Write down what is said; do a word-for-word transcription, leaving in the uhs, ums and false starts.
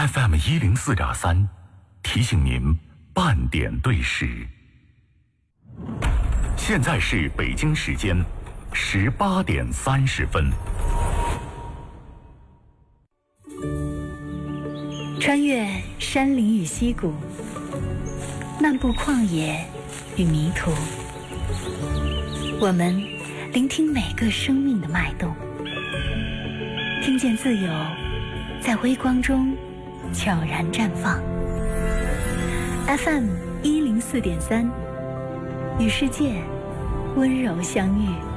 F M 一零四点三，提醒您半点对时。现在是北京时间十八点三十分。 穿越山林与溪谷，漫步旷野与迷途，我们聆听每个生命的脉动，听见自由在微光中悄然绽放。F M 一零四点三，与世界温柔相遇。